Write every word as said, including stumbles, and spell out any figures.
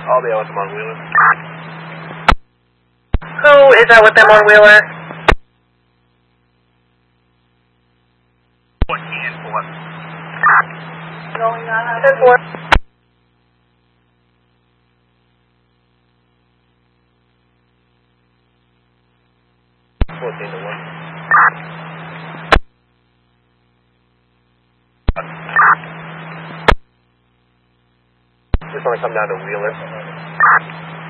I'll be out with them on Wheeler. Who is out with them on Wheeler? What can for? Going on ten four. fourteen to one. Just want to come down to Wheeler.